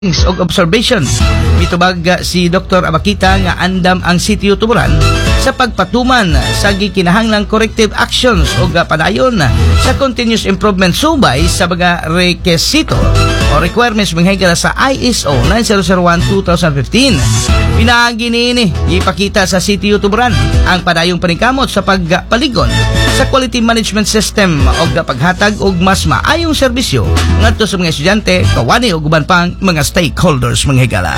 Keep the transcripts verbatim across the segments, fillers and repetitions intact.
og observation. Mitubag si Doktor Abakita nga andam ang sitio Tuburan sa pagpatuman sa gikinahanglang corrective actions o padayon sa continuous improvement subay sa mga rekesito o requirements manghigala sa I S O nine thousand one two thousand fifteen. Pinaagi niini ipakita sa sitio Tuburan ang padayong paningkamot sa pagpaligon sa quality management system o paghatag og mas maayong serbisyo ngadto sa mga estudyante, kawani ug uban pang mga stakeholders manghigala.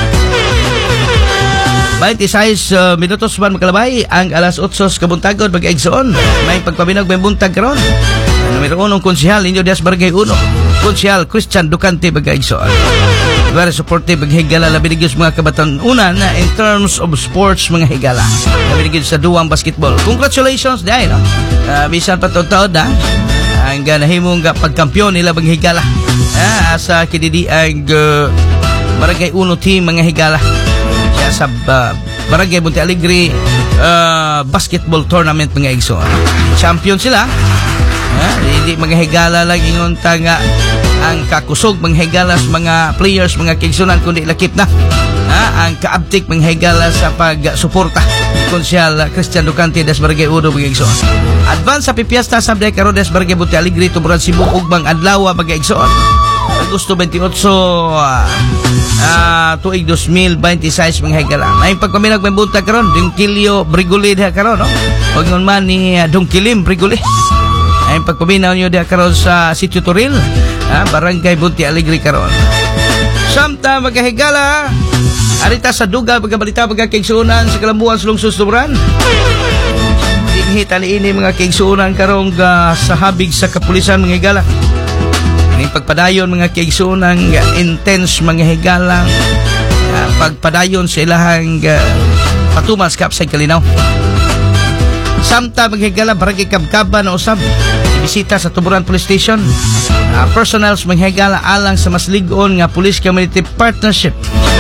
twenty-six uh, minutos man makalabay ang alas otso kabuntagod mag-egsoon. May pagpabinog may buntag karon. Numero uno konsehal Inyo Diaz Barangay uno, Konsehal Christian Ducante mag-egsoon. Very supportive maghigala labi gyud mga kabatan-unan in terms of sports mga higala. Labi gyud sa duwang basketball. Congratulations dai no. Uh, bisan pa taud da ang ganahimong pagkampiyon nila mga higala. Ah, asa kididi ang uh, Barangay uno team mga higala. Kaya sa uh, Barangay Bunti Alegre uh, basketball tournament mga igsoon. Champion sila. Ah, hindi mga higala lang ingon ta nga ang kakusog mga higala sa mga players mga kigsunan kundi lakip na. Ah, ang kaabtik mga higala sa pagsuporta. Konsehal Christian Ducante des Barangay uno mga igsoon. Advance sa pipiesta sa Sabday karon des Barangay Bunti Alegre Tuburan Cebu ug bang adlaw mga igsoon. Agosto twenty-eight uh, uh, tuig twenty twenty-six mga higala. May pagpaminag may buntag karon Dungkilio Briguli diha karon no. Ug ngon man ni uh, Dungkilim Briguli. Ay pagpaminaw niyo diha karon sa Sitio Toril, uh, Barangay Bunti Alegre karon. Samta mga higala, arita sa duga pagbalita mga kaigsuonan sa kalambuan sa lungsod Tuburan. Dinhita niini mga kaigsuonan karon uh, sa habig sa kapulisan mga higala. Ang pagpadayon mga kaigsuonan uh, intense mga higalang uh, pagpadayon sa ilahang uh, patumas kap sa kalinaw. Samta mga higala barangay Kabkaban na usab bisita sa Tuburan Police Station. Uh, personals mga higala alang sa mas ligon nga police community partnership.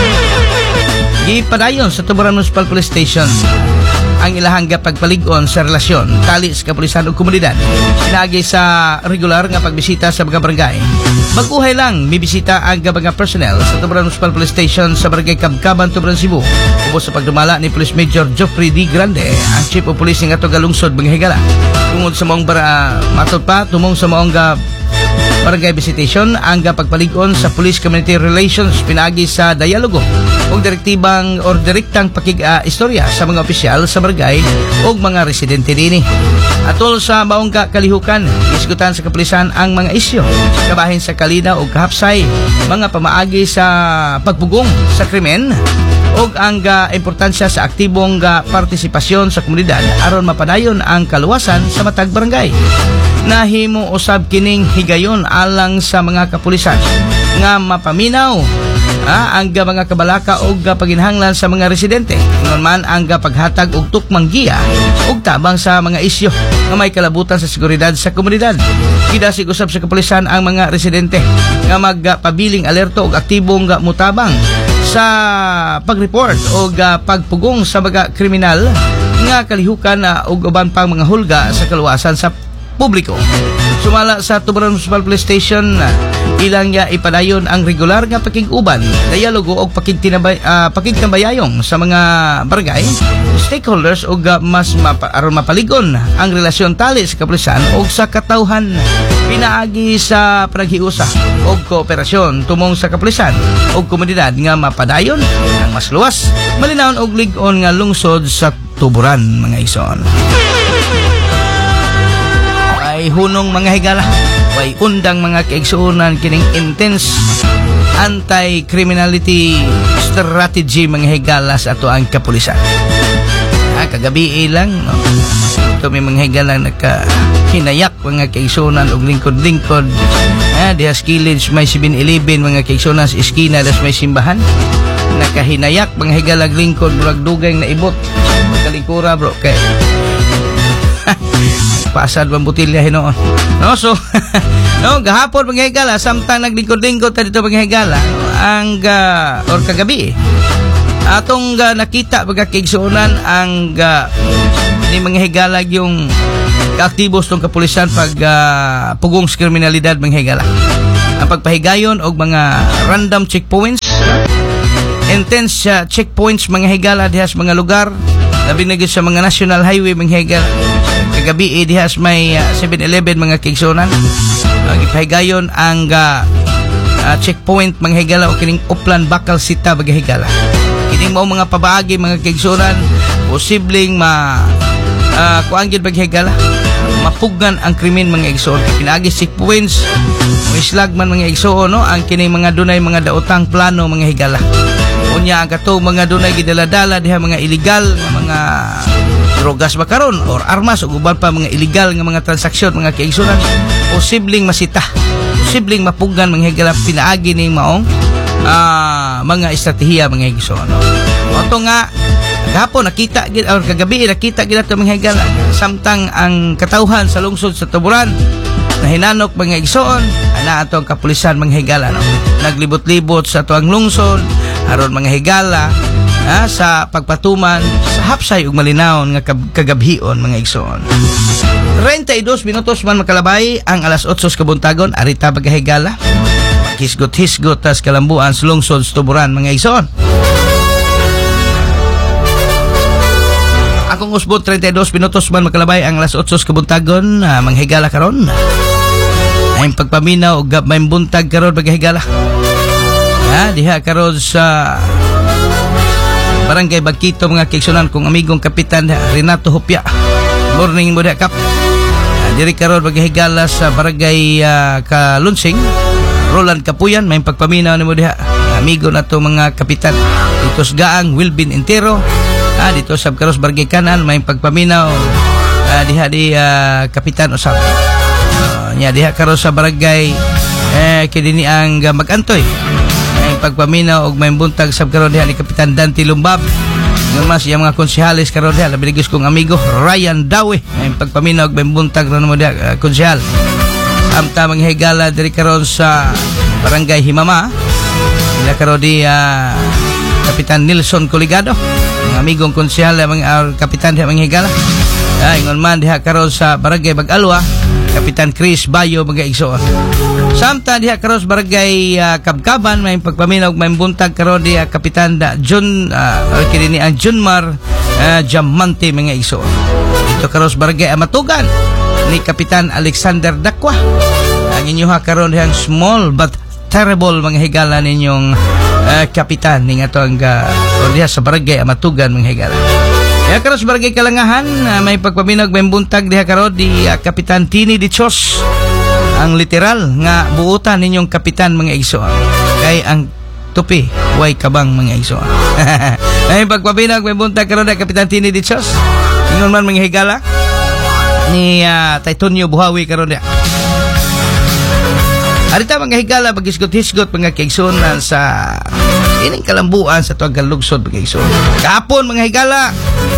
Gipadayon sa Tuburan Municipal Police Station ang ilahang pagpaligon sa relasyon tali sa kapulisan o komunidad. Pinagi sa regular nga pagbisita sa mga barangay. Baguhay lang mibisita ang mga personnel sa Tuburan Municipal Police Station sa Barangay Kabkaban, Tuburan, Cebu. Ubos sa pagdumala ni Police Major Geoffrey D. Grande, ang Chief of Police ng ato galungsod mga higala. Tungod sa maong bara matod pa tumong sa maong barangay visitation ang pagpaligon sa Police Community Relations pinagi sa dialogo o direktibang or direktang pakig-istorya uh, sa mga opisyal sa barangay o mga residente dini. Atol sa maong kalihukan, isgutan sa kapulisan ang mga isyo, kabahin sa kalina o kahapsay, mga pamaagi sa pagpugong sa krimen o ang uh, importansya sa aktibong uh, partisipasyon sa komunidad aron mapadayon ang kaluwasan sa matag barangay. Nahimo usab kining higayon alang sa mga kapulisan nga mapaminaw ah, ang mga kabalaka o paginhanglan sa mga residente. Ngon man ang paghatag og tukmang giya og tabang sa mga isyu nga may kalabutan sa seguridad sa komunidad. Gidasig usab sa kapulisan ang mga residente nga magpabiling alerto og aktibong mutabang sa pag-report o pagpugong sa mga kriminal nga kalihukan og uban pang mga hulga sa kaluwasan sa publiko. Sumala sa Tuburan Municipal Police Station, ilang ya ipadayon ang regular nga pakig-uban, dialogo o pakigtinabay uh, pakigtambayayong sa mga barangay stakeholders o mas mapa, aron mapaligon ang relasyon tali sa kapulisan o sa katawhan pinaagi sa panaghiusa o kooperasyon tumong sa kapulisan o komunidad nga mapadayon ang mas luwas, malinawon og lig-on nga lungsod sa Tuburan mga igsoon. Ay hunong mga higala, way undang mga kaigsuonan kining intense anti-criminality strategy mga higala sa ato ang kapulisan. Ah, kagabi ilang no? Ito may mga higala nakahinayak mga kaigsuonan og lingkod-lingkod. Ah, dihas kilid may seven eleven mga kaigsuonan sa iskina das may simbahan. Nakahinayak mga higala lingkod murag dugay na ibot. Magkalingkura bro kay pasad bang butilya hinoon. No, so no, gahapon mga higala samtang naglingkod-lingkod ta dito mga higala no, ang uh, or kagabi atong uh, nakita mga kaigsuonan ang uh, ni mga higala yung kaaktibos tong kapulisan pag uh, pugong sa kriminalidad mga higala. ang pagpahigayon og mga random checkpoints, intense uh, checkpoints mga higala dihas mga lugar, labi na gyud sa mga national highway mga higala. Kagabi eh, dihas may uh, seven eleven mga kaigsunan. Uh, ipahigayon ang uh, uh, checkpoint mga higala o kining Uplan Bakal Sita mga higala. Kining mao mga pabaagi mga kaigsunan, posibleng ma uh, kuang gyud mga higala, mapugan ang krimen mga igsoon. Pinaagi checkpoints o islag man mga igsoon, no? Ang kining mga dunay mga daotang plano mga higala. Unya ang kato mga dunay gidaladala diha mga illegal nga mga drogas ba karon or armas o uban pa mga illegal nga mga transaksyon mga kaigsunan, posibleng masita, posibleng mapugan mga higala. Pinaagi ning maong uh, mga estratehiya mga igsoon, no? Oto nga gahapon nakita gid or kagabi nakita gid ato mga higala samtang ang katawhan sa lungsod sa Tuburan na hinanok mga igsoon ana ato ang kapulisan mga higala, no? Naglibot-libot sa ato ang lungsod aron mga higala ha, sa pagpatuman sa hapsay ug malinaw nga kagabhion mga igsoon. thirty-two minutos man makalabay ang alas eight kabuntagon. Arita mga higala hisgot-hisgot tas kalambuan sa lungsod sa Tuburan mga igsoon. Akong usbot thirty-two minutos man makalabay ang alas eight kabuntagon. Uh, manghigala karon ay pagpaminaw og may buntag karon maghigala. Ha, diha karon sa Barangay Bagkito mga kaigsunan kong amigong kapitan Renato Hopia. Morning mo diha kap. Uh, diri karon maghigala sa Barangay uh, Kalunsing Roland Kapuyan, may pagpaminaw nimo diha. Amigo nato mga kapitan dito sa Gaang Wilbin Intero. Ah, dito sa Karos Barangay Kanan may pagpaminaw ah, diha di uh, Kapitan Usap. Uh, nya diha karos sa barangay eh kini ang uh, Mag-Antoy. May pagpaminaw og may buntag sab karon diha ni Kapitan Dante Lumbab. Ngon mas yang mga konsehalis karon diha labi gis kong amigo Ryan Dawe. May pagpaminaw og may buntag ron mo diha uh, konsehal. Samtang mga higala diri karon sa Barangay Himama. Ila karon di uh, Kapitan Nelson Coligado, ang amigong konsehal mga uh, kapitan diha mga higala. Ay ngon man diha karon sa Barangay Bag-Alwa, Kapitan Chris Bayo mga igsoon. Samtang diha karon sa Barangay uh, Kabkaban may pagpaminaw may buntag karon diha Kapitan da John uh, kini ang Junmar uh, Diamante mga igsoon. Dito karon sa Barangay Amatugan ni Kapitan Alexander Dakwa. Ang inyoha karon dihang small but terrible mga higala ninyong uh, kapitan ning ato ang uh, diha sa Barangay Amatugan mga higala. Diha karon sa Barangay Kalangahan uh, may pagpaminaw may buntag diha karon di uh, Kapitan Tini de Chos, ang literal nga buutan ninyong kapitan mga igsoon. Kay ang tupi way kabang mga igsoon. May pagpaminaw may buntag karon di Kapitan Tini de Chos. Ingon man mga higala ni uh, Taytonio Buhawi karon diha. Arita mga higala bagisgot-hisgot mga kaigsunan sa ining kalambuan sa tuwag kalugsod mga kaigsunan. Kahapon mga higala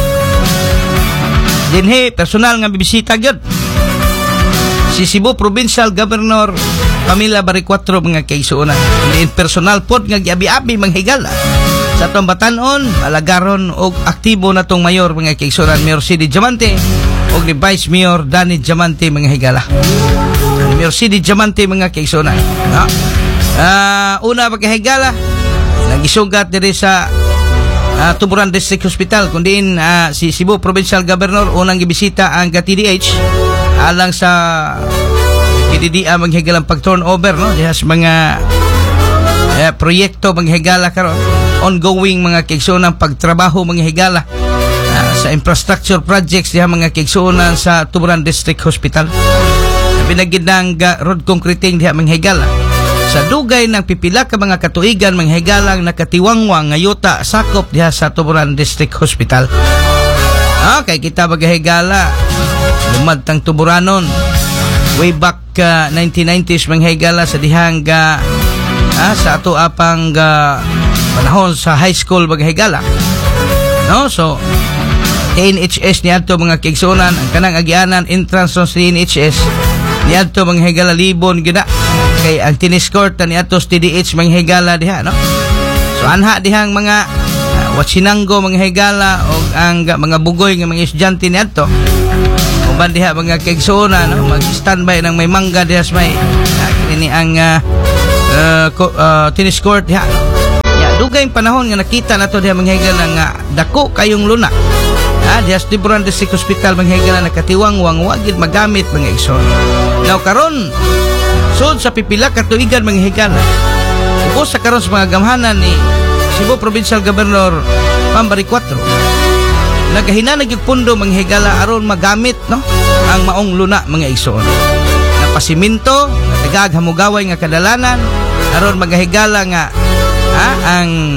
dinhi personal nga bibisita gyud si Cebu Provincial Governor Pamela Baricuatro mga kaigsunan. In personal pod nga giabi-abi mga higala sa atong batan-on, malagaron og aktibo natong mayor mga kaigsunan, Mayor Sidi Diamante og ni Vice Mayor Danny Diamante mga higala. Mayor Sidi Diamante mga kaigsunan. No? Uh, una pagkahigala, nagisugat diri sa uh, Tuburan District Hospital kundiin uh, si Cebu Provincial Governor unang gibisita ang T D H alang sa K D D A maghigalang pag-turnover, no? Diha sa mga uh, proyekto maghigala karon, ongoing mga kaigsunan pagtrabaho mga higala uh, sa infrastructure projects diha mga kaigsunan sa Tuburan District Hospital. Pinagid ng uh, road concreting diha mga higala sa dugay ng pipila ka mga katuigan mga higalang nakatiwangwang ngayuta sakop diha sa Tuburan District Hospital. Okay, kita mga higala lumadtang Tuburanon way back uh, nineteen nineties mga higala sa dihang uh, ah, sa ato apang uh, panahon sa high school mga higala, no? So T N H S niadto mga kaigsunan ang kanang agianan entrance sa T N H S niadto mga higala libon gina kay ang tennis court niadto sa T D H mga higala diha, no? So anha dihang mga uh, watsinanggo mga higala o ang uh, mga bugoy nga mga estudyante niadto uban diha mga kaigsunan, no? Mag standby nang may mangga diha sa may uh, kani ang uh, uh, ko, uh, tennis court diha. Ya, dugay panahon nga nakita nato diha mga higala nga dako kayong luna. Ah, diha sa Tiburon District Hospital mga higala nakatiwang-wang wagid magamit mga igsoon. Now karon sud sa pipila ka tuigan mga higala. Ubos sa karon sa mga gamhanan ni Cebu Provincial Governor Pambari four. Nagahinanag yung pundo mga higala aron magamit no ang maong luna mga igsoon. Napasiminto, natagag hamugaway nga kadalanan aron magahigala nga ha, ang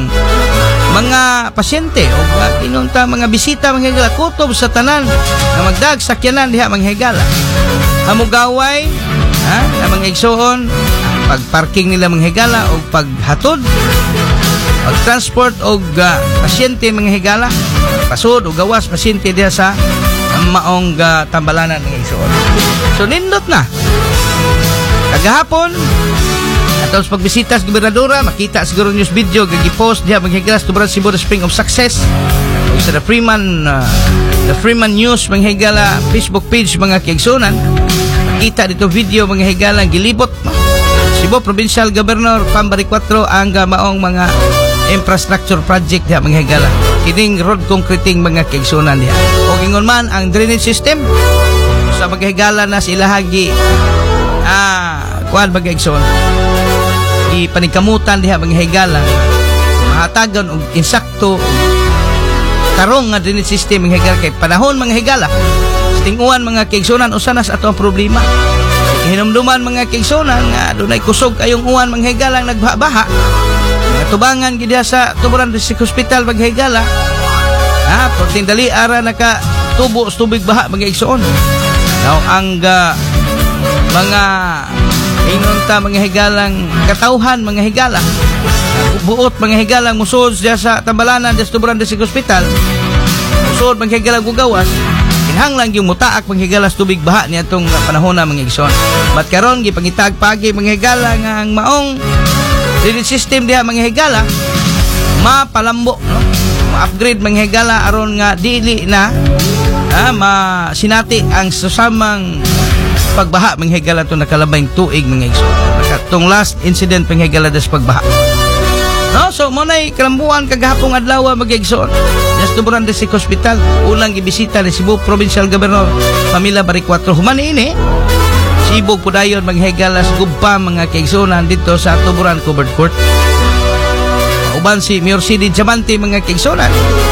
mga pasyente o kinunta mga bisita mga higala kutob sa tanan na magdag sakyanan diha mga higala. Hamugaway ha, na mga igsoon pagparking nila mga higala o paghatod pag-transport o uh, pasyente mga higala pasod o gawas pasyente diha sa um, maong uh, tambalanan ng igsoon. So nindot na kagahapon atong pagbisita sa gobernadora makita siguro news video gagi-post diha mga higala sa Tuburan Cebu the Spring of Success o sa the Freeman uh, the Freeman News mga higala Facebook page mga kaigsunan makita dito video mga higala gilibot no? Cebu Provincial Governor Pambari four ang uh, maong mga infrastructure project diha mga higala kining road concreting mga kaigsunan diha o ingon man ang drainage system sa mga higala na sila hagi ah kuan mga kaigsunan ipaningkamutan diha mga higala mahatagon og insakto tarong nga drainage system mga higala kay panahon mga higala tinguan mga kaigsunan usa na sa ato ang problema hinumduman mga kaigsunan nga dunay kusog kayong uwan mga higala nagbaha tubangan gid sa Tuburan District Hospital mga higala ha porting dali ara naka tubo sa tubig baha mga igsoon. Now ang uh, mga inunta mga higalang katauhan mga higala buot mga higalang musod diya sa tambalanan diya sa Tuburan District Hospital musod mga higalang gugawas kinahanglan yung mutaak mga higala sa tubig baha niya itong panahon na mga igsoon. But karon gipangitag pagi mga higala nga ang maong drainage system diha mga higala mapalambo no ma-upgrade mga higala aron nga dili na ah, masinati ang susamang pagbaha mga higala to nakalabayng tuig mga igsoon. Nakatong last incident mga higala des pagbaha no so mo nay kalambuan kagahapong adlaw mga igsoon sa Tuburan District Hospital unang gibisita ni Cebu Provincial Governor Pamela Bari four human ini Sibog po dayon mga higala sa gubpa mga kaigsunan dito sa Tuburan Covered Court. Uban si Mayor City Diamante mga kaigsunan.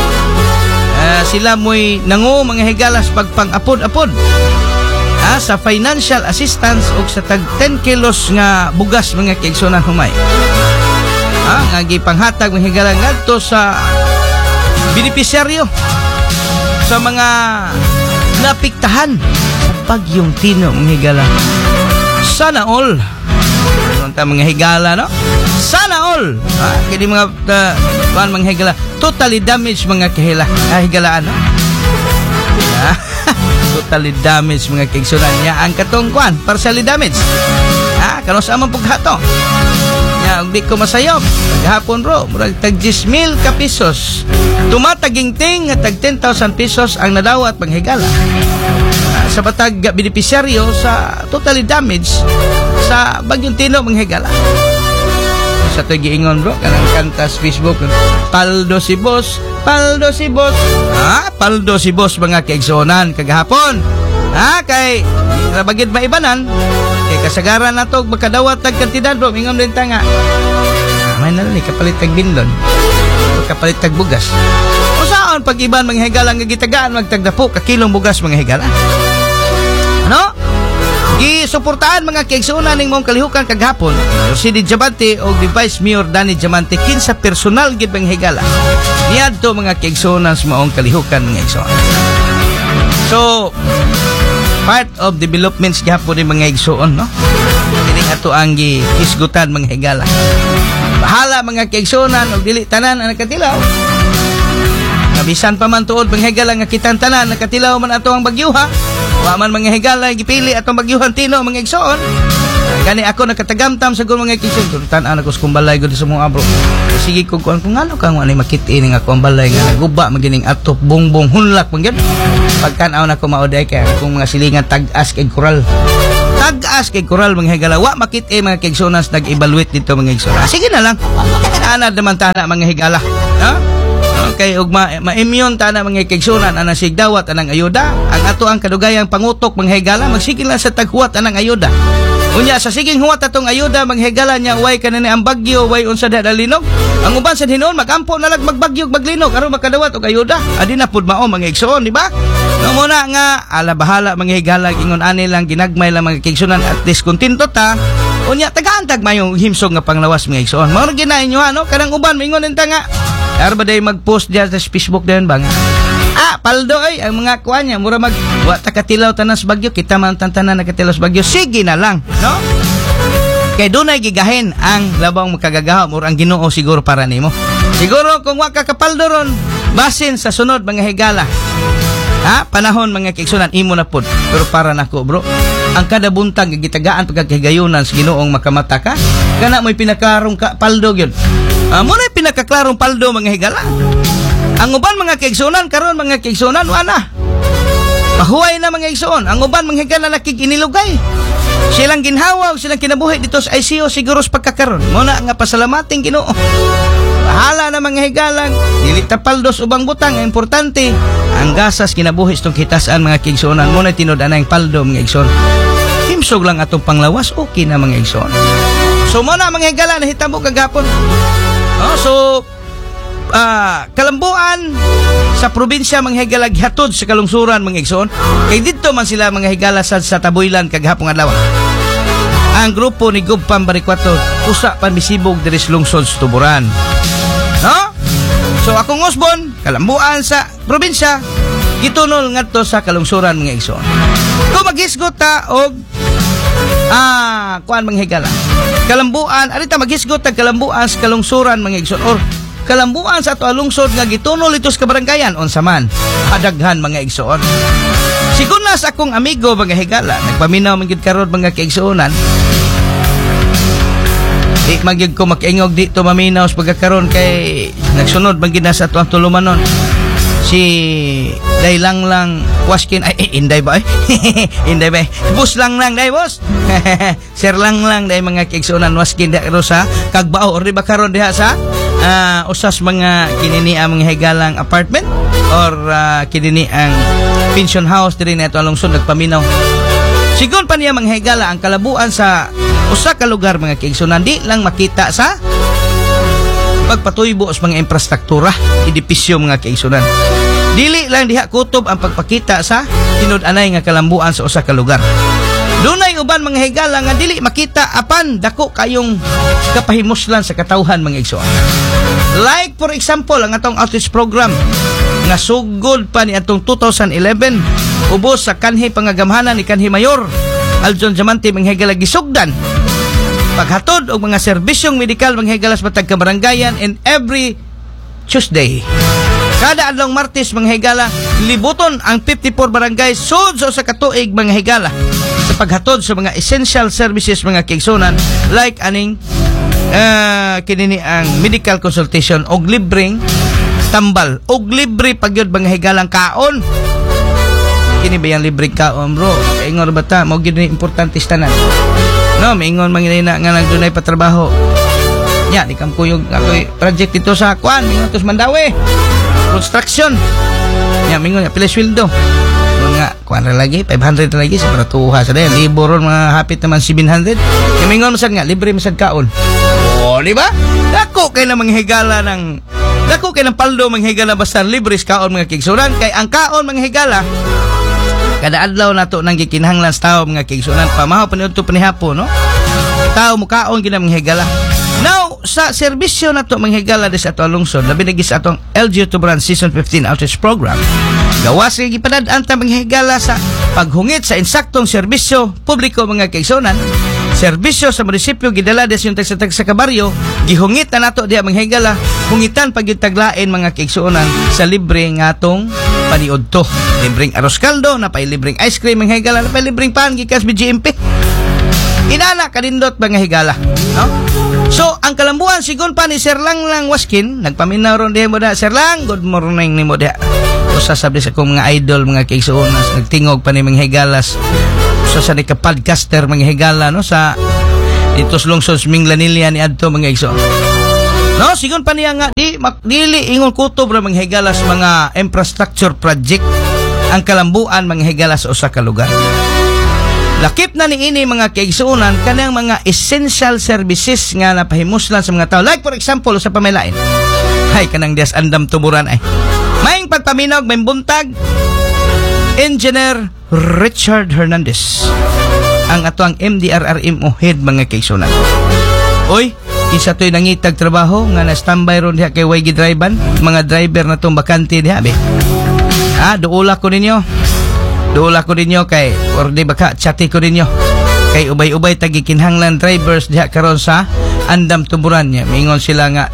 Uh, sila mo'y nangu mga higala sa pagpang-apod-apod uh, sa financial assistance o sa tag ten kilos nga bugas mga kaigsunan humay. Uh, nga gipanghatag mga higala ngadto sa benepisyaryo sa mga napiktahan Bagyong Tino mga higala. Sana all ta mga higala no sana all ah, kini mga uh, mga higala totally damaged mga kahila ah, higalaan no ah, totally damaged mga kaigsunan niya ang katong kwan partially damaged ah kano sa among paghato nya ug di ko masayop gahapon ro murag tag ten mil ka pesos tumatagingting nga tag ten thousand pesos ang nadawat mga higala sa batag benepisyaryo sa totally damaged sa Bagyong Tino mga higala. Sa to giingon bro kanang kanta sa Facebook paldo si boss paldo si boss ah paldo si boss mga kaigsunan kagahapon ah kay rabagid maibanan kay kasagaran nato makadawat tag kantidad bro ingon din ta nga ah, may na ni kapalit tag bindon kapalit tag bugas usaon pag iban mga higala nga gitagaan magtagdapo ka kilong bugas mga higala. Ano? Gisuportahan mga kaigsunan ning mong kalihukan kagahapon si Diamante o di Vice Mayor Danny Diamante kinsa personal gid mga higala niadto mga kaigsunan sa maong kalihukan mga igsoon. So part of developments gihapon ni mga igsoon no kining ato ang gihisgutan mga higala bahala mga kaigsunan og dili tanan ang nakatilaw bisan pa man tuod mga higala nga kitang tanan nakatilaw man ato ang bagyuha wa man mga higala gipili atong bagyuhan Tino mga igsoon gani ako nakatagamtam sa mga igsoon turutan-an ako sa kumbalay gud sa mga abro sige ko kuan kung ano kang ani makit-ini nga akong balay nga naguba magining atop bongbong hunlak man gyud pagkan-aw na ko maoday kay akong mga silingan tag-as kay koral Tagas kay Coral mga higala. Wa makit eh mga kaigsunan nag-evaluate dito mga kaigsunan. Sige na lang. Ana naman tana mga higala. Ha? Okay, ug ma ma-immune tana mga kaigsunan anang sigdawat anang ayuda. Ang ato ang kadugayang pangutok mga higala magsigil lang sa taghuwat anang ayuda. Unya sa siging huwat atong ayuda manghigala niya way kanani ang bagyo way unsa da linog. Ang uban sa hinon magampo na lag magbagyo maglinog aron makadawat og ayuda. Adi na pud mao mga igsoon, di ba? No muna nga ala bahala mga higala ingon ani lang ginagmay lang mga igsunan at least kontento ta. Unya tagaan tag mayong himsog nga panglawas mga igsoon. Mao ginaay nyo ano kanang uban mingon enta nga. Arba day mag-post diya sa Facebook dayon ba nga. Ah, paldo ay ang mga kuha niya mura mag wa ta katilaw tanas bagyo kita man tantanan nakatilaw bagyo sige na lang no kay dunay gigahin ang labang makagagahaw mura ang Ginoo siguro para nimo siguro kung wa ka kapaldo ron basin sa sunod mga higala ha panahon mga kaigsunan imo na pud pero para nako bro ang kada buntag gitagaan pagkahigayunan sa Ginoong makamata ka kana mo'y pinaklarong ka, paldo gyud ah, mo na pinakaklarong paldo mga higala. Ang uban mga kaigsunan karon mga kaigsunan wala. Pahuway na mga igsoon. Ang uban mga higala nakig-inilugay. Silang ginhawa, silang kinabuhi dito sa I C U siguro sa pagkakaroon. Muna nga pasalamating Ginoo. Bahala na mga higalang. Dili tapaldos ubang butang. Ang importante, ang gasas kinabuhi itong kitasan mga kaigsunan. Muna tinud-an ang paldo mga igsoon. Himsog lang atong panglawas, okay na mga igsoon. So muna mga higala nahitabo kagapon. Oh, so Uh, kalambuan sa probinsya mga higala gihatod sa kalungsuran mga igsoon kay dito man sila mga higala sa, sa Taboylan kagahapon adlaw ang grupo ni Gubpam Barikwato usa pa misibog diri sa lungsod sa Tuburan no so akong usbon kalambuan sa probinsya gitunol ngadto sa kalungsuran mga igsoon kung maghisgot ta og ah kuan mga higala kalambuan arita maghisgot ta kalambuan sa kalungsuran mga igsoon or kalambuan sa ato alungsod nga gitunol ito sa kabaranggayan unsa man adaghan mga igsoon sigun na sa akong amigo mga higala nagpaminaw man gid karon mga kaigsuonan di magyud ko makaingog dito maminaw sa pagkakaroon kay nagsunod man gid na sa ato ang tulumanon si Day lang lang waskin ay eh, inday ba ay inday ba bus lang lang day boss sir lang lang day mga kaigsuonan waskin da sa kagbao or di ba karon diha sa uh, usas mga kinini ang mga higalang apartment or uh, kinini ang pension house diri na ito ang lungsod nagpaminaw sigon pa niya mga higala ang kalabuan sa usa ka lugar mga kaigsuonan di lang makita sa pagpatuybo sa mga infrastruktura edipisyo mga kaigsuonan dili lang diha kutob ang pagpakita sa tinud-anay nga kalambuan sa usa ka lugar dunay uban mga higala nga dili makita apan dako kayong kapahimuslan sa katawhan mga igsoon like for example ang atong outreach program nga sugod pa ni atong two thousand eleven ubos sa kanhi pangagamhanan ni kanhi mayor Aljon Diamante mga higala gisugdan paghatod og mga serbisyong medikal mga higala sa matag kabaranggayan in every Tuesday kada adlong Martes mga higala libuton ang fifty-four barangay sud sa usa ka tuig mga higala sa paghatod sa mga essential services mga kaigsuonan like aning uh, kinini ang medical consultation og libreng tambal og libre pagyud mga higalang kaon kini ba yang libreng kaon bro ingon ba ta mo gyud ni importante tanan no maingon manginina nga nagdunay pa trabaho nya di kam kuyog ako'y project dito sa kwan mingon tos Mandawi construction nya mingon pila sweldo nga kuan ra lagi five hundred ra lagi sa para tuha sa dayon libo ron mga hapit naman seven hundred nya mingon masad nga libre masad kaon oh di ba dako kay na mga higala ng dako kay ng paldo mga higala basta libre kaon mga kaigsuonan kay ang kaon mga higala kada adlaw nato nang gikinahanglan sa tao mga kaigsuonan pamahaw paniudto panihapon no tao mo kaon gid mga higala now sa serbisyo nato mga higala sa ato lungsod labi na sa atong L G U Tuburan Season fifteen Outreach Program gawas kay gipadad-an ta mga higala sa paghungit sa insaktong serbisyo publiko mga kaigsuonan serbisyo sa munisipyo gidala des yung tagsa sa kabaryo gihungit na nato diha mga higala hungitan pagyud taglain mga kaigsuonan sa libre ngatong paniudto libreng aros kaldo na pay libreng ice cream mga higala na pay libreng pan gikas B G M P inana kadindot mga higala no so ang kalambuan sigon pa ni Sir Lang Lang Waskin nagpaminaw ron diha mo da Sir Lang good morning nimo diha usa sabdi sa akong mga idol mga kaigsuonan nagtingog pa ni mga higalas usa sa ni ka podcaster mga higala no sa dito sa lungsod Minglanilla ni adto mga igsoon. No, sigon pa niya nga di dili ingon kutob ra mga higala sa mga infrastructure project ang kalambuan mga higala sa usa ka lugar. Lakip na ni ini mga kaigsuonan kanang mga essential services nga napahimuslan sa mga tao. Like for example sa pamelain. Hay kanang dias andam tuburan ay. Maing pagpaminaw may buntag Engineer Richard Hernandez ang ato ang M D R R M O head mga kaigsuonan. Oy, isa to'y nangitag trabaho nga na standby ron diha kay Waygi Drivean, mga driver na tong bakante diha be. Ah, duula ko ninyo. Duula ko ninyo kay or di baka chati ko ninyo. Kay ubay-ubay tagi kinahanglan drivers diha karon sa andam tuburan niya. Mingon sila nga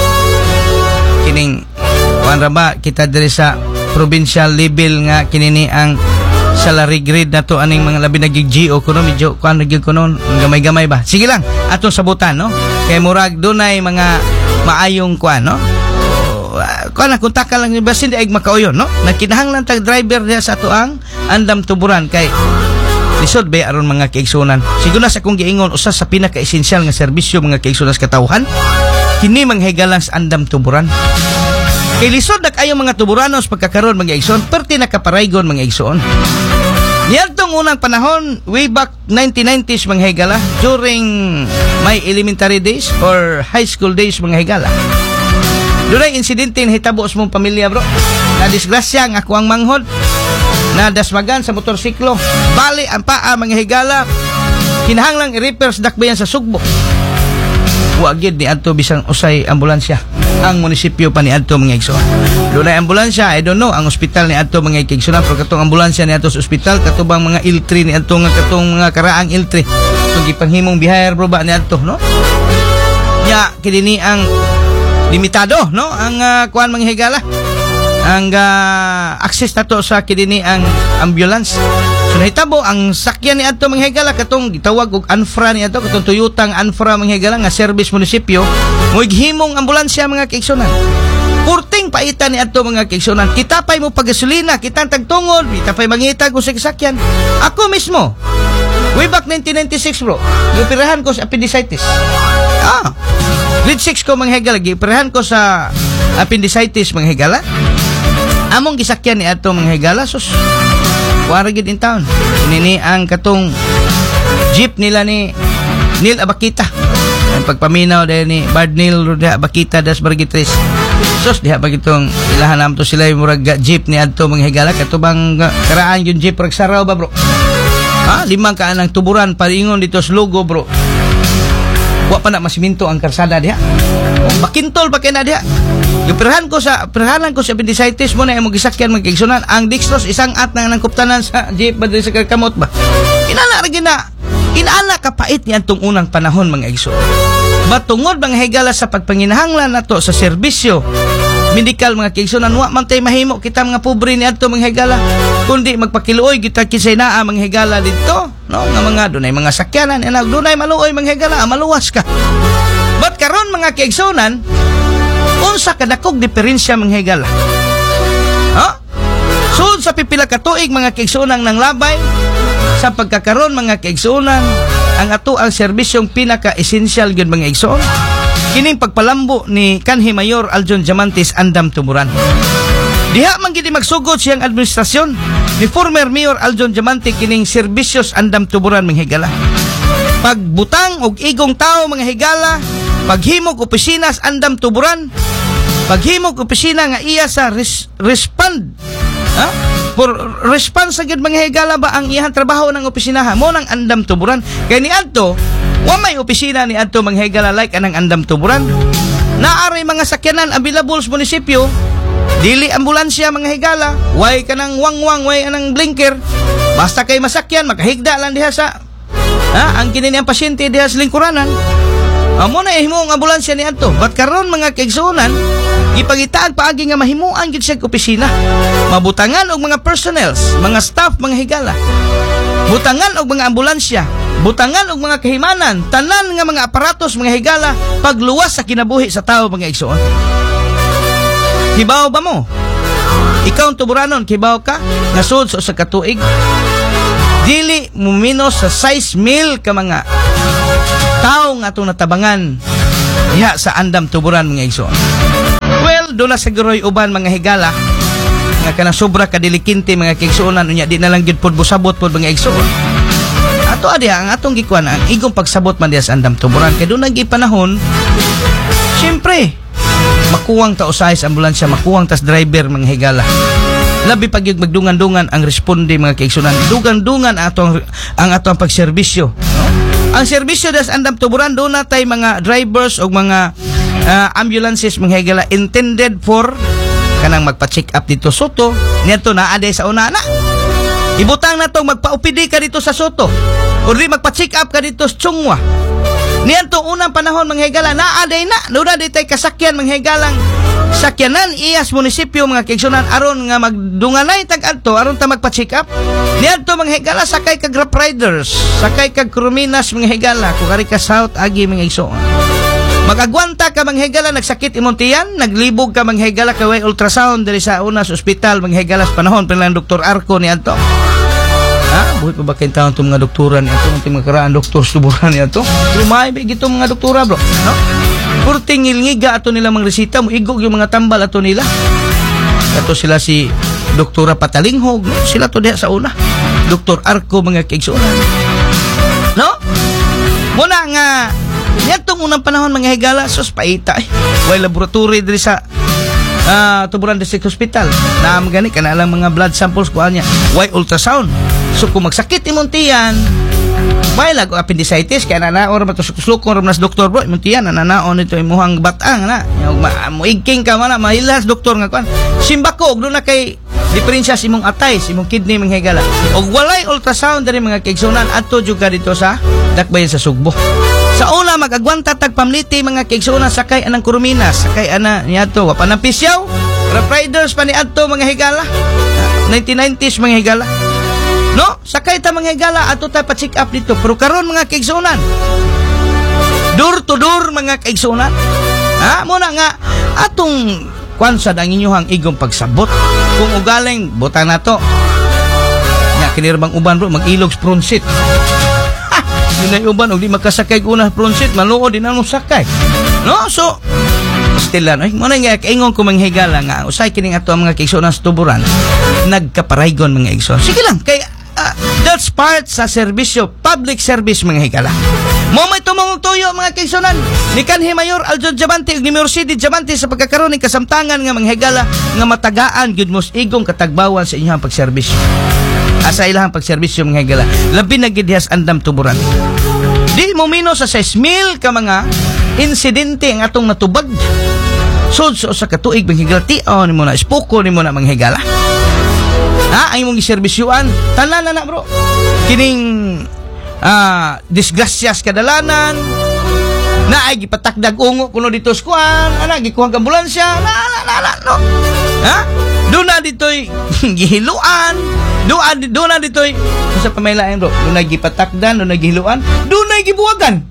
kining kuan ra ba kita diri sa provincial level nga kinini ang salary grade na to aning mga labi nagig G O kuno medyo kuan nagig kuno gamay-gamay ba. Sige lang atong sabutan no. Kay murag dunay mga maayong kuan no. Kuan kung taka lang ni basin di ay makauyon no. Nagkinahanglan tag driver diha sa ato ang andam tuburan kay lisod ba aron mga kaigsunan. Siguro na sa kung giingon usa sa pinaka-esensyal nga serbisyo mga kaigsunan sa katawhan kini manghigalang sa andam tuburan. Kay lisod na kayo mga tuburanos pagkakaroon mga igsoon perti nakaparaygon mga igsoon. Niyadtong unang panahon way back nineteen nineties mga higala during my elementary days or high school days mga higala. Dunay insidente na hitabo sa mong pamilya bro. Na disgrasya ang ako ang manghod na dasmagan sa motorsiklo. Bali ang paa mga higala. Kinahanglang i-repair sa dakbayan sa Sugbo. Wagid ni adto bisang usay ambulansya ang munisipyo pa ni adto mga igsoon. Dunay ambulansya, I don't know ang ospital ni adto mga igsoon pero katong ambulansya ni adto sa ospital katubang mga L three ni adto nga katong mga karaang L three. Itong gipanghimong bihayar bro ba ni adto no? Ya kini ang limitado no ang uh, kuan mga higala. Ang uh, access nato sa kini ang ambulance. So nahitabo ang sakyan ni adto mga higala katong gitawag og Anfra ni adto katong Toyota ang Anfra mga higala nga service munisipyo mo himong ambulansya mga kaigsunan. Kurting paitan ni adto mga kaigsunan. Kita pay mo pagasolina, kita tagtungod, kita pay mangitag og sakyan. Ako mismo way back nineteen ninety-six bro, gioperahan ko sa appendicitis. Ah. Grade six ko mga higala, gioperahan ko sa appendicitis mga higala. Among gisakyan ni adto mga higala sus wara gid in town. Nini ang katong jeep nila ni Neil Abakita. Ang pagpaminaw dahil ni Bard Neil Abakita das Bargitres. Sus diha ba gitong ilahan nam to sila yung murag jeep ni adto mga higala katubang karaan yung jeep rag saraw ba bro. Ha, limang ka nang tuburan paringon dito sa logo bro. Wa pa na masiminto ang karsada diha. Bakintol pa kay na diha. Yung perhan ko sa perhanan ko sa appendicitis mo na imong gisakyan magkaigsunan ang dextrose isang at nang nangkuptanan sa jeep ba sa kamot ba. Inana ra gina. Inana kapait ni adtong unang panahon mga igsoon. Batungod mga higala sa pagpanginahanglan nato sa serbisyo medikal mga kaigsunan wa man tay mahimo kita mga pobre ni adto mga higala kundi magpakiluoy kita kisay naa mga higala dito no nga mga dunay mga sakyanan ina dunay maluoy mga higala maluwas ka. But karon mga kaigsunan unsa kadakog diferensya mga higala? Ha? Sud sa pipila ka tuig mga kaigsunan nang labay sa pagkakaroon mga kaigsunan ang ato ang serbisyong pinaka-essential gyud mga igsoon kining pagpalambo ni kanhi Mayor Aljon Diamantes andam tuburan. Diha man gid magsugod siyang administrasyon ni former Mayor Aljon Diamantes kining serbisyos andam tuburan mga higala. Pagbutang og igong tao mga higala, paghimog opisina sa andam tuburan, paghimog opisina nga iya sa res- respond ha? For response sa gid mga higala ba ang iyang trabaho ng opisinaha mo nang andam tuburan. Kay ni adto wa may opisina ni adto mga higala like anang andam tuburan. Naaray mga sakyanan available sa munisipyo, dili ambulansya mga higala, way kanang wangwang, way anang blinker. Basta kay masakyan makahigda lang diha sa ha ang kini ang pasyente diha sa lingkuranan. Amo na ihimo ang ambulansya ni adto. But karon mga kaigsuonan, gipagitaan paagi nga mahimuan gid sa opisina. Mabutangan og mga personnels, mga staff mga higala. Butangan og mga ambulansya, butangan og mga kahimanan, tanan nga mga aparatos mga higala pagluwas sa kinabuhi sa tao mga igsoon. Kibaw ba mo? Ikaw ang tuburanon, kibaw ka? Nasud sa usa ka tuig. dili muminos sa size mil ka mga tao nga atong natabangan diha sa andam tuburan mga igsoon. Well, doon na siguro'y uban mga higala nga kanang sobra kadilikinti mga kaigsuonan unya di na lang gid pod busabot pod mga igsoon. Ato adi ang atong gikuan ang igong pagsabot man diha sa andam tuburan kay doon nagi panahon syempre makuwang ta usahay sa ambulansya, makuwang tas driver mga higala. Labi pag yung magdungan-dungan ang responde mga kaigsunan. Dugan-dungan atong ang atong pagserbisyo. No? Ang serbisyo das andam tuburan doon na tay mga drivers o mga uh, ambulances mga higala intended for kanang magpa-check up dito Soto. Niadto na aday sa una na. Ibutang na tong magpa-O P D ka dito sa Soto. O di magpa-check up ka dito sa Chungwa. Niadto unang panahon mga higala na aday na. Doon na ditay kasakyan mga higalang sakyanan iyas munisipyo mga kaigsunan aron nga magdunganay tag-adto aron ta magpa-check up. Niadto mga higala sakay kag Grab riders, sakay kag Cruminas mga higala kung ari ka South agi mga igsoon. Magagwanta ka mga higala nagsakit imong tiyan, naglibog ka mga higala kay way ultrasound diri sa una sa ospital mga higala sa panahon pinlang Doktor Arco niadto. Ha, buhay pa ba kayong taon itong mga doktora niya ito? Itong mga karaan doktor suburan niya ito? Lumay ba itong mga doktora bro? No? Puro tingil-ngiga ato nila mga resita mo, igog yung mga tambal ato nila. Ato sila si Doktora Patalinghog, no? Sila to diha sa una. Doktor Arco mga kaigsuonan. No? Muna nga, yan itong unang panahon mga higala, sus paita eh. Way laboratory diri sa uh, Tuburan District Hospital. Naamagani ka na lang mga blood samples kuha niya. Way ultrasound. So kung magsakit imong tiyan, may lag appendicitis kaya nanaon ra to suklukon ra nas doktor bro imong tiyan nanaon ito imuhang batang na muigking ka man mahilas doktor nga kuan simbako og na kay diferensya sa imong atay sa imong kidney mga higala og walay ultrasound diri mga kaigsunan adto juga dito sa Dakbayan sa Sugbo. Sa una magagwanta tag pamliti mga kaigsunan sakay anang Cruminas sakay ana niadto wa pa nang pisyaw Grab riders pa ni adto mga higala nineteen nineties mga higala. No, sakay ta mga higala ato ta pa-check up dito. Pero karon mga kaigsunan, door to door mga kaigsunan. Ha, muna nga atong kwansad ang inyong igong pagsabot. Kung ugaling butang nato. Nya kinirbang uban bro mag-ilog sa front seat. Ha, yun ay uban og di makasakay una front seat, maluod din ang sakay. No, so still ano, eh, muna nga kaingon ko mga higala nga usay kining ato ang mga kaigsunan sa tuburan nagkaparaygon mga igsoon. Sige lang kay Uh, that's part sa serbisyo, public service mga higala. Mo may tumong tuyo mga kaigsunan ni kanhi Mayor Aljo Diamante ug ni Mayor City Diamante sa pagkakaroon ng kasamtangan nga mga higala nga matagaan gyud mos igong katagbawan sa inyong pagserbisyo. Asa ilahang pagserbisyo mga higala. Labi na gid dihas andam tuburan. Di mo mino sa six mil ka mga insidente ang atong natubag. So so sa katuig mga higala tiaw ni mo na ispoko ni mo na mga higala. Ha, ang imong giserbisyuan tanan na na bro kining ah disgrasyas kadalanan na ay gipatakdag ungo kuno dito skuan ana gikuha ka ambulansya na na na, na no ha do na ditoy gihiluan do do na ditoy sa pamailain bro do na gipatakdan do na gihiluan do na gibuwagan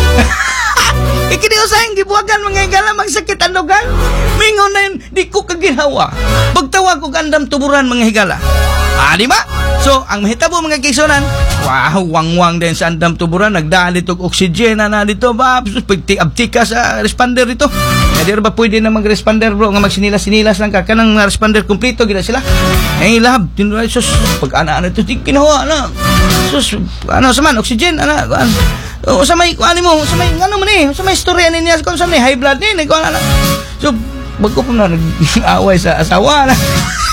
ikini usahing gibuwagan mga higala magsakit andugan mingon na yun di ko kaginawa pagtawag ko andam tuburan mga higala ah di ba so ang mahitabo mga kaigsunan wow wangwang din sa andam tuburan nagdaan dito oxygen na na dito ba pagti-abtika sa responder dito hindi ba pwede na mag-responder bro nga magsinilas-sinilas lang ka kanang responder kompleto gina sila eh lahab tinuray sus pag ana-ana ito di kinawa na sus ano saman oxygen ana o sa may kuan mo sa may ano man eh sa may storya niya kung sa may high blood ni ko ana so bago pa na nag-away sa asawa na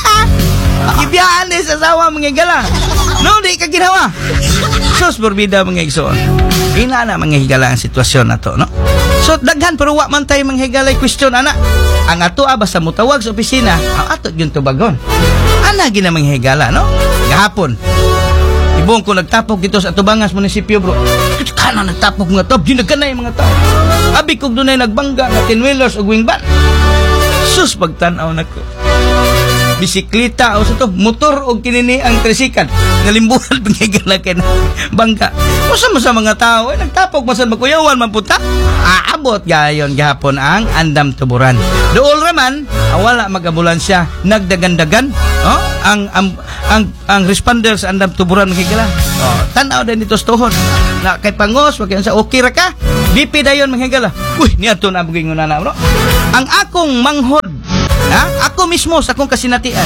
ibiyaan din sa asawa mga higala no di ka ginawa sus borbida mga igsoon ina na mga higala ang sitwasyon na to no so daghan pero wa man tayo mga higala question ana ang ato ah, basta mutawag sa opisina ang ato yun tubagon ana gina mga higala no gahapon ibong ko nagtapok dito sa Tubangas munisipyo bro kana nagtapok mga top yun nagkanay mga tao abi kog dunay nagbangga na ten wheelers ug wing van sus pagtan-aw nako bisikleta o sa to motor o kinini ang tricycle nalimbuhan pangigala kay bangga mo sa mga tao eh nagtapok masan magkuyawan man punta aabot gayon gihapon ang andam tuburan Dool raman, ah, wala mag-ambulansya, nagdagandagan. Oh, ang ang ang ang responders andam tuburan mahigala. Oh, tan-aw din dito tuhod. Na kay pangos, wag sa okay ra ka. B P dayon mahigala. Uy, niadto na buging na bro. Ang akong manghod, ha? Ako mismo sa akong kasinatian.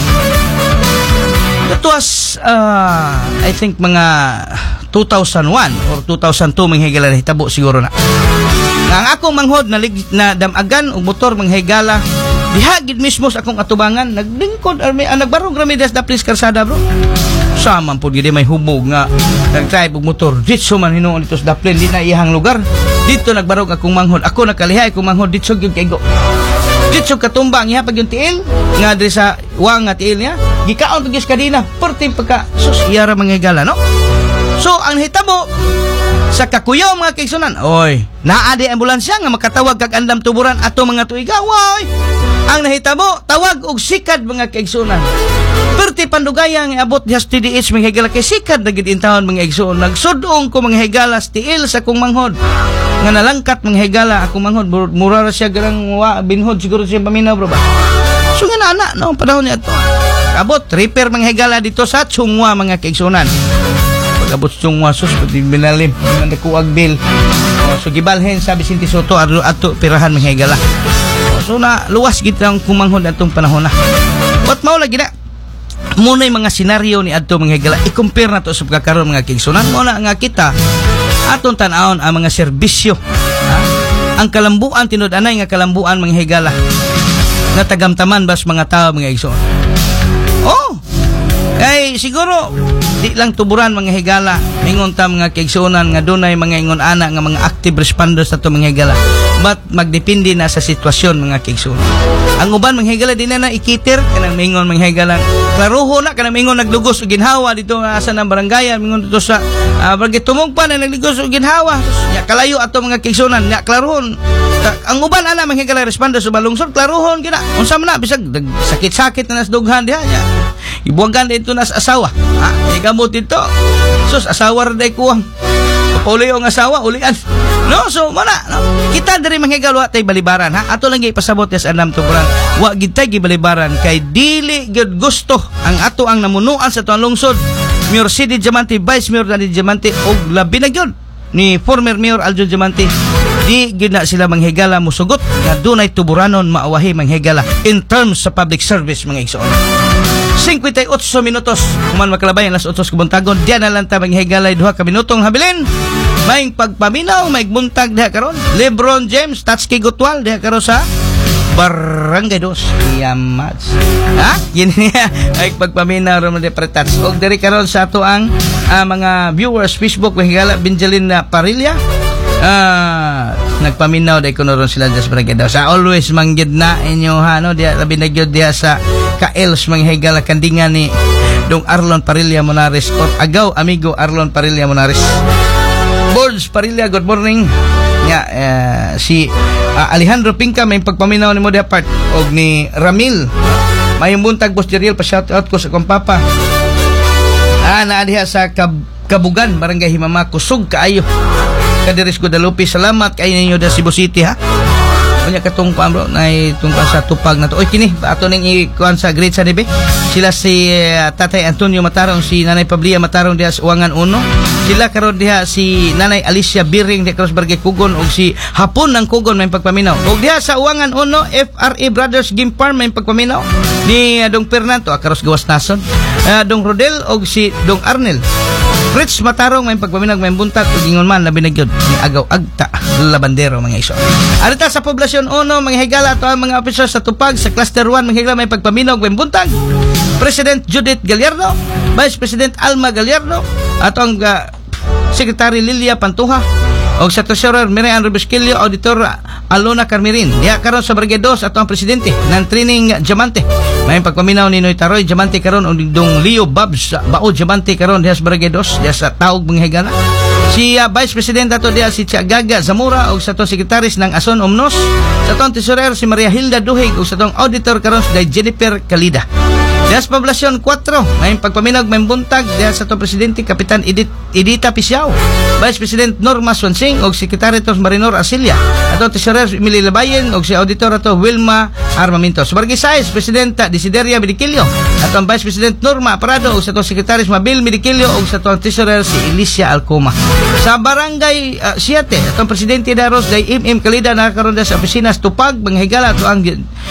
That was uh, I think mga two thousand one or two thousand two manghigala na hitabo siguro na. Ang akong manghod na, lig, na damagan og motor manghigala diha gid mismo sa akong atubangan naglingkod or may ah, nagbarog rami des da please karsada bro. Sama po gid may humog nga nag-drive og motor ditso man hinuon dito sa Daplin di na iyang lugar. Dito nagbarog akong manghod. Ako nakalihay akong manghod ditso gyud kay go. Ditso katumbang iha pag yung tiil nga diri sa wang nga tiil niya. Gikaon pag is kadina perting pagka sus iyara manghigala no. So ang hitabo sa kakuyaw mga kaigsunan, oy, naa di ambulansya nga makatawag kag andam tuburan ato mga tuiga, oy. Ang nahitabo, tawag og sikad mga kaigsunan. Perti pandugaya nga abot diha sa T D H mga higala kay sikad na gid intawon mga igsuon. Nagsudong ko mga higala sa tiil sa kong manghod. Nga nalangkat mga higala akong manghod mura ra siya garang wa binhod siguro siya paminaw bro ba. So nga na no panahon niya to. Abot repair mga higala dito sa Chungwa mga kaigsunan. Abot sung wasos pati binalim ng nakuag bill. Oh, so gibalhen sa Vicente Soto ato ato pirahan mga higala. Oh, so na luwas gid ang kumanghod atong panahon na. Wat mao lagi na. Muna yung mga senaryo ni adto mga higala i-compare na to sa pagkakaroon mga kigsunan mo na nga kita atong tan-awon ang mga serbisyo. Ha? Ang kalambuan tinud-anay nga kalambuan mga higala. Na tagamtaman bas mga tao mga igsoon. Oh. Kay siguro di lang tuburan mga higala mingon ta mga kaigsuonan nga dunay mga ingon ana nga mga active responders ato mga higala but magdepende na sa sitwasyon mga kaigsuonan. Ang uban mga higala di na na ikiter kanang mingon mga higala klaruho na kanang mingon naglugos og ginhawa dito nga asa nang barangayan mingon dito sa uh, barangay Tumongpan na naglugos og ginhawa ya kalayo ato mga kaigsuonan ya klaruhon. Ang uban ana mga higala responders sa balungsod klaruhon gina unsa man na bisag sakit-sakit na nas dughan diha ya ibuwagan dito nas asawa ha ay gamot dito sus asawa ra day kuwang pauli ang asawa ulian no so mana no? Kita diri manghigalwa tay balibaran ha ato lang ipasabot sa andam tuburan wa gid tay gibalibaran kay dili gyud gusto ang ato ang namunuan sa tuang lungsod Mayor City Diamante Vice Mayor Danny Diamante og labi na gyud ni former Mayor Aljon Diamante di gyud na sila manghigala musugot nga dunay tuburanon maawahi manghigala in terms sa public service mga igsoon. fifty-eight minutos kuman makalabay alas eight kubuntagon diyan na lang ta manghigalay duha ka minutong habilin may pagpaminaw may buntag diha karon LeBron James Tatsuki Gutwal diha karon sa Barangay dos Yamats ha yun ay pagpaminaw ron de pretats og diri karon sa ato ang uh, mga viewers Facebook mahigala Benjamin na Parilla ah nagpaminaw day kuno ron sila just barangay daw sa always manggid na inyo ha no diya labi na gyud diya sa Kaels mga higala kandingan ni Dong Arlon Parilla Monares or agaw amigo Arlon Parilla Monares. Boards Parilla, good morning. Ya uh, si uh, Alejandro Pinca may pagpaminaw ni mo diha part og ni Ramil. May buntag boss Jeriel pa shout out ko sa kong papa. Ah naa diha sa Kab- Kabugan Barangay Himama kusog kaayo. Kadiris Guadalupe salamat kay ninyo da Cebu City ha. Unya katong kuan bro nay tungkol sa tupag na to. Oy kini ato ning ikuan sa grade sa D B. Sila si uh, Tatay Antonio Matarong, si Nanay Pablia Matarong diha sa Uwangan uno. Sila karon diha si Nanay Alicia Biring diha sa Barangay Kugon og si Hapon ng Kugon may pagpaminaw. Og diha sa Uwangan uno F R A Brothers Game Farm may pagpaminaw ni uh, Dong Fernando akaros gawas nason. Uh, Dong Rodel og si Dong Arnel. Rich Matarong may pagpaminag may buntag ug ingon man labi na gyud ni agaw agta labandero mga iso. Arita sa poblasyon uno mga higala ato ang mga officers sa tupag sa cluster one mga higala may pagpaminaw may buntag. President Judith Gallardo, Vice President Alma Gallardo, ato ang uh, Secretary Lilia Pantuha og sa Treasurer Miriam Robesquillo, Auditor Alona Carmirin. Diha karon sa Barangay dos ato ang presidente ng Training Diamante. May pagpaminaw ni Noy Taroy Diamante karon og Dong Leo Babs Bao Diamante karon diha sa Barangay dos diha sa Taog mga higala. Si uh, Vice President ato diha si Tiagaga Zamora og sa to Sekretaris ng Ason Omnos. Sa to Treasurer si Maria Hilda Duhig og sa tong Auditor karon si Jennifer Kalida. Dias Poblacion four, may pagpaminag may buntag diha sa to presidente Kapitan Edith Edita Pisiao, Vice President Norma Swansing og Secretary to Marinor Asilia, ato Treasurer Emily Labayen og si Auditor ato Wilma Armamentos. Barangay Sais Presidenta Desideria Medikilio, ato ang Vice President Norma Aparado og sa to Secretary Mabil Medikilio og sa to Treasurer si Alicia Alcoma. Sa Barangay uh, siete, atong Presidente Daros day M M Kalida nakaroon sa opisina Tupag manghigala ato ang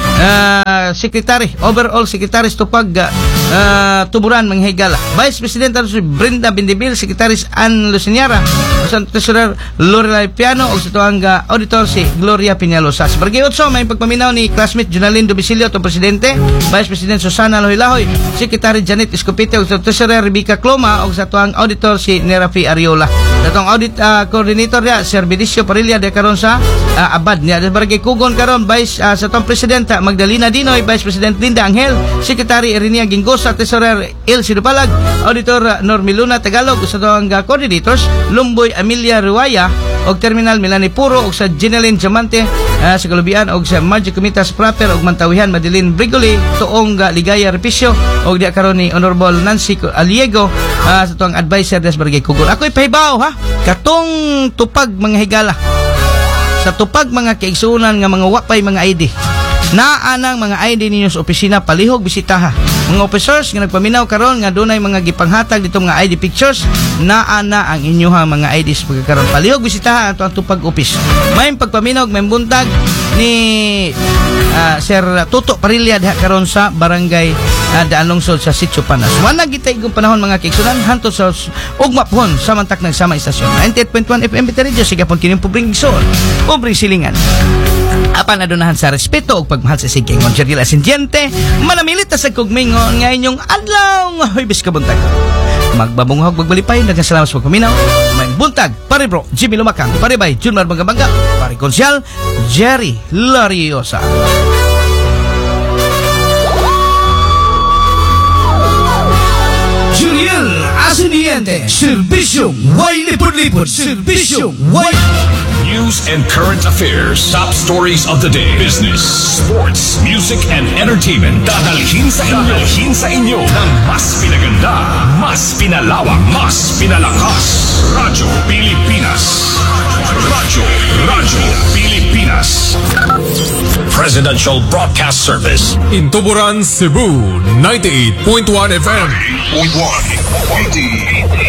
uh, Secretary Overall Secretary Tupag uh, Tuburan manghigala. Vice President si Brenda Bindibil, Secretary Ann Luciniara, sa Treasurer Lorelai Piano og sa to ang uh, Auditor si Gloria Piñalosa. Sa Barangay eight, may pagpaminaw ni classmate Jonalyn Domisilio atong Presidente, Vice President Susana Lohilahoy, Secretary Janet Escopete og sa Treasurer Rebecca Cloma og sa to ang Auditor si Nerafi Ariola. Datong audit uh, coordinator niya Sir Benicio Parilla de karon sa uh, abad niya. Sa Barangay Kugon karon Vice uh, sa tong President uh, Magdalena Dinoy, Vice President Linda Angel, Secretary Irenia Gingosa, Treasurer El Sirupalag, Auditor uh, Normiluna Tagalog, sa tong uh, coordinators Lumboy Amelia Ruaya og Terminal Milani Puro og sa Jeneline Diamante uh, sa Kalubian og sa Margie Comitas Proper og Mantawihan Madeline Brigoli tuong uh, Ligaya Repisio og di karon ni Honorable Nancy Aliego uh, sa tong advisor des Barangay Kugon. Ako'y pahibaw ha katong tupag mga higala sa tupag mga kaigsunan nga mga wapay mga I D naa nang mga I D ninyo sa opisina palihog bisitaha. Mga officers nga nagpaminaw karon nga dunay mga gipanghatag dito mga I D pictures naa na ang inyoha mga I Ds pagkakaroon palihog bisitaha ato ang tupag office. May pagpaminaw may buntag ni uh, Sir Tuto Parilla diha karon sa barangay uh, Daan Lungsod sa Sitio Panas. Wala gitay kung panahon mga kaigsunan hanto sa ugma pohon sa mantak ng sama istasyon ninety-eight point one F M Beta Radio sigapon kining pubring igsoon pubring silingan apan adunahan sa respeto ug pagmahal sa sige ngon Jerry Asindiente manamilit ta sa kugmingon nga inyong adlaw nga huibis ka buntag magbabunghog magbalipay daghang salamat sa pagpaminaw may buntag pare bro Jimmy Lumakang pare bay Junmar Bangabanga pare konsyal Jerry Lariosa. Julian Asindiente serbisyong way lipod-lipod serbisyong way news and current affairs, top stories of the day, business, sports, music, and entertainment. Dadalhin sa inyo, dadalhin sa inyo ng mas pinaganda, mas pinalawak, mas pinalakas. Radyo Pilipinas. Radyo, Radyo Pilipinas. Presidential Broadcast Service. In Tuburan, Cebu, ninety-eight point one F M. ninety-eight point one.